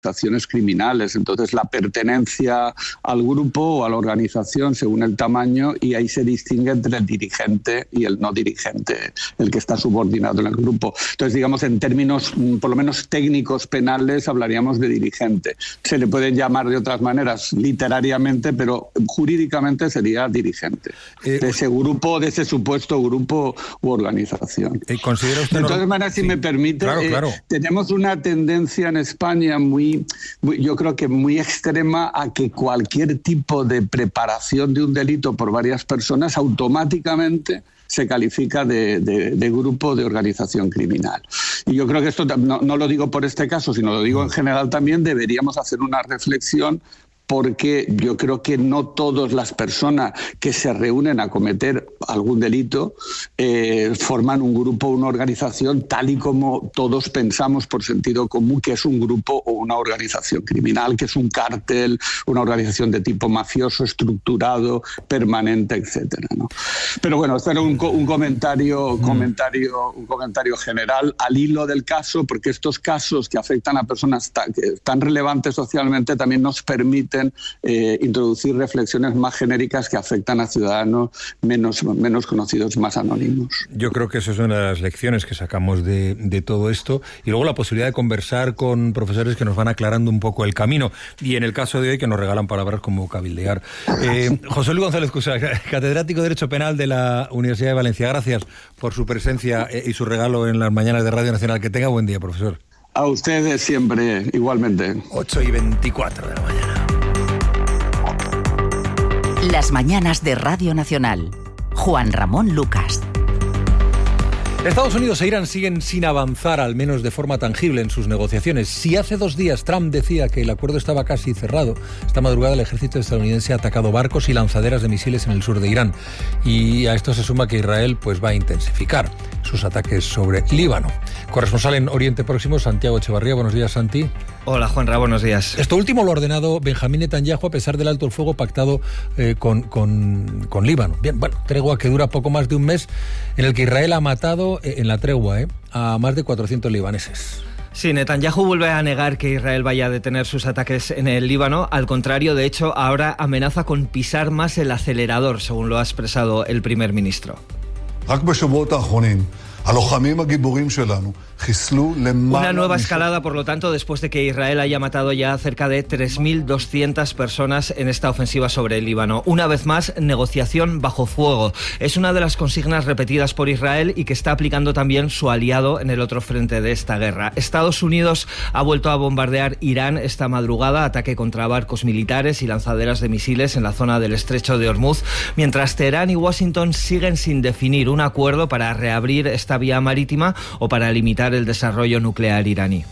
organizaciones criminales. Entonces, la pertenencia al grupo o a la organización según el tamaño, y ahí se distingue entre el dirigente y el no dirigente, el que está subordinado en el grupo. Entonces, digamos, en términos por lo menos técnicos penales hablaríamos de dirigente. Se le pueden llamar de otras maneras literariamente, pero jurídicamente sería dirigente de ese grupo, de ese supuesto grupo u organización. ¿Considera usted de todas maneras, si me permite, claro. Tenemos una tendencia en España muy, yo creo que muy extrema, a que cualquier tipo de preparación de un delito por varias personas automáticamente se califica de grupo de organización criminal. Y yo creo que esto no lo digo por este caso, sino lo digo en general también, deberíamos hacer una reflexión, porque yo creo que no todas las personas que se reúnen a cometer algún delito forman un grupo o una organización tal y como todos pensamos por sentido común que es un grupo o una organización criminal, que es un cártel, una organización de tipo mafioso, estructurado, permanente, etcétera, ¿no? Pero bueno, este era un comentario general al hilo del caso, porque estos casos que afectan a personas tan relevantes socialmente también nos permiten introducir reflexiones más genéricas que afectan a ciudadanos menos conocidos, más anónimos. Yo creo que esa es una de las lecciones que sacamos de todo esto, y luego la posibilidad de conversar con profesores que nos van aclarando un poco el camino, y en el caso de hoy que nos regalan palabras como cabildear. José Luis González Cusa, catedrático de Derecho Penal de la Universidad de Valencia, gracias por su presencia y su regalo en las mañanas de Radio Nacional. Que tenga buen día, profesor. A ustedes siempre, igualmente. 8:24 de la mañana. Las mañanas de Radio Nacional. Juan Ramón Lucas. Estados Unidos e Irán siguen sin avanzar, al menos de forma tangible, en sus negociaciones. Si hace 2 días Trump decía que el acuerdo estaba casi cerrado, esta madrugada el ejército estadounidense ha atacado barcos y lanzaderas de misiles en el sur de Irán. Y a esto se suma que Israel va a intensificar sus ataques sobre Líbano. Corresponsal en Oriente Próximo, Santiago Echevarría. Buenos días, Santi. Hola, Juanra, buenos días. Esto último lo ha ordenado Benjamín Netanyahu a pesar del alto el fuego pactado con Líbano. Bien, bueno, tregua que dura poco más de un mes, en el que Israel ha matado, en la tregua, a más de 400 libaneses. Sí, Netanyahu vuelve a negar que Israel vaya a detener sus ataques en el Líbano. Al contrario, de hecho, ahora amenaza con pisar más el acelerador, según lo ha expresado el primer ministro. Una nueva escalada, por lo tanto, después de que Israel haya matado ya cerca de 3.200 personas en esta ofensiva sobre el Líbano. Una vez más, negociación bajo fuego. Es una de las consignas repetidas por Israel y que está aplicando también su aliado en el otro frente de esta guerra. Estados Unidos ha vuelto a bombardear Irán esta madrugada, ataque contra barcos militares y lanzaderas de misiles en la zona del estrecho de Hormuz, mientras Teherán y Washington siguen sin definir un acuerdo para reabrir esta vía marítima o para limitar el desarrollo nuclear iraní.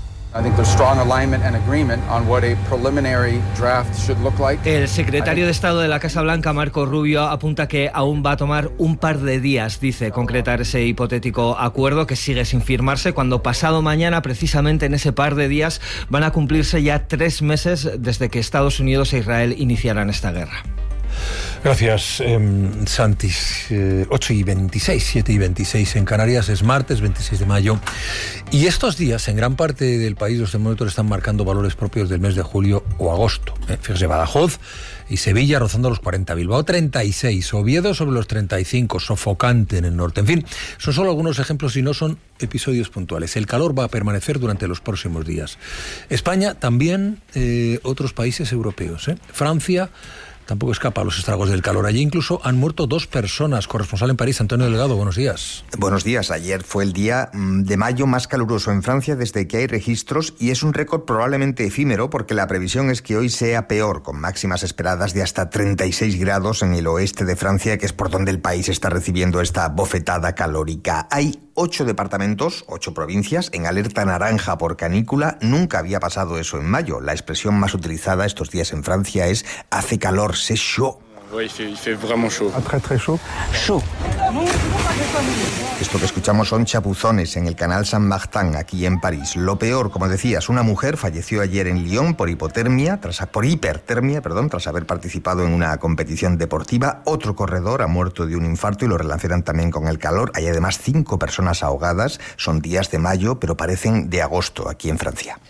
El secretario de Estado de la Casa Blanca, Marco Rubio, apunta que aún va a tomar un par de días, dice, concretar ese hipotético acuerdo que sigue sin firmarse, cuando pasado mañana, precisamente en ese par de días, van a cumplirse ya 3 meses desde que Estados Unidos e Israel iniciaran esta guerra. Gracias, Santi. 8:26, 7:26 en Canarias, es martes 26 de mayo. Y estos días, en gran parte del país, los termómetros están marcando valores propios del mes de julio o agosto. Fíjese, Badajoz y Sevilla rozando los 40, Bilbao 36, Oviedo sobre los 35, sofocante en el norte. En fin, son solo algunos ejemplos y no son episodios puntuales. El calor va a permanecer durante los próximos días. España también, otros países europeos. Francia tampoco escapa a los estragos del calor. Allí incluso han muerto 2 personas. Corresponsal en París, Antonio Delgado, buenos días. Buenos días. Ayer fue el día de mayo más caluroso en Francia desde que hay registros, y es un récord probablemente efímero porque la previsión es que hoy sea peor, con máximas esperadas de hasta 36 grados en el oeste de Francia, que es por donde el país está recibiendo esta bofetada calórica. Hay 8 departamentos, 8 provincias, en alerta naranja por canícula. Nunca había pasado eso en mayo. La expresión más utilizada estos días en Francia es «hace calor, c'est chaud». Oui, il fait vraiment chaud. Très, très chaud. Chaud. Esto que escuchamos son chapuzones en el canal Saint-Martin, aquí en París. Lo peor, como decías, una mujer falleció ayer en Lyon por hipertermia, tras haber participado en una competición deportiva. Otro corredor ha muerto de un infarto y lo relacionan también con el calor. Hay además 5 personas ahogadas. Son días de mayo, pero parecen de agosto aquí en Francia.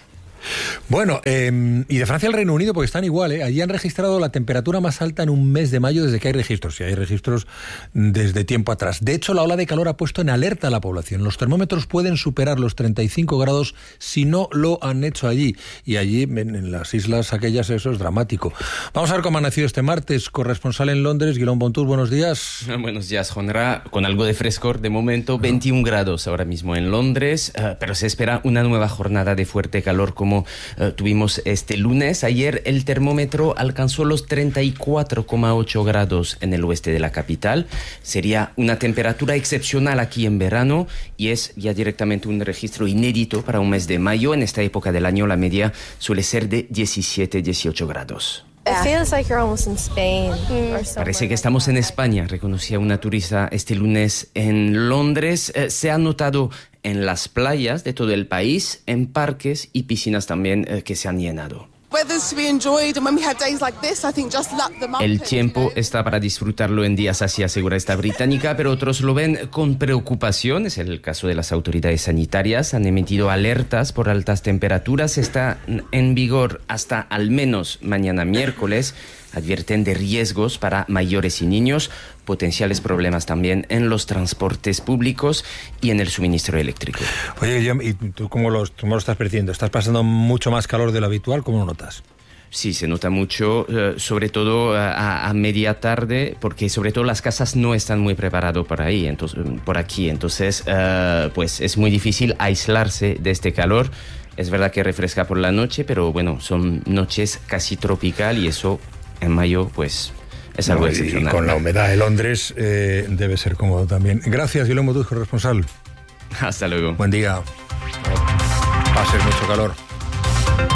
Bueno, y de Francia al Reino Unido, porque están igual, ¿eh? Allí han registrado la temperatura más alta en un mes de mayo desde que hay registros, y hay registros desde tiempo atrás. De hecho, la ola de calor ha puesto en alerta a la población. Los termómetros pueden superar los 35 grados si no lo han hecho allí. Y allí, en las islas aquellas, eso es dramático. Vamos a ver cómo ha nacido este martes. Corresponsal en Londres, Guillaume Bontour, buenos días. Buenos días, Juanra. Con algo de frescor de momento, 21 grados ahora mismo en Londres, pero se espera una nueva jornada de fuerte calor como tuvimos este lunes. Ayer el termómetro alcanzó los 34,8 grados en el oeste de la capital. Sería una temperatura excepcional aquí en verano y es ya directamente un registro inédito para un mes de mayo. En esta época del año la media suele ser de 17-18 grados. Parece que estamos en España, reconocía una turista este lunes en Londres. Se ha notado en las playas de todo el país, en parques y piscinas también que se han llenado. El tiempo está para disfrutarlo en días así, asegura esta británica, pero otros lo ven con preocupación. Es el caso de las autoridades sanitarias. Han emitido alertas por altas temperaturas. Está en vigor hasta al menos mañana miércoles. Advierten de riesgos para mayores y niños, potenciales problemas también en los transportes públicos y en el suministro eléctrico. Oye, Guillaume, ¿y tú cómo lo estás percibiendo? ¿Estás pasando mucho más calor de lo habitual? ¿Cómo lo notas? Sí, se nota mucho, sobre todo a media tarde, porque sobre todo las casas no están muy preparadas por aquí. Entonces, pues es muy difícil aislarse de este calor. Es verdad que refresca por la noche, pero bueno, son noches casi tropical y eso en mayo, pues, es algo excepcional. Y con la humedad de Londres debe ser cómodo también. Gracias, Guillaume Bontour, corresponsal. Hasta luego. Buen día. Pases mucho calor.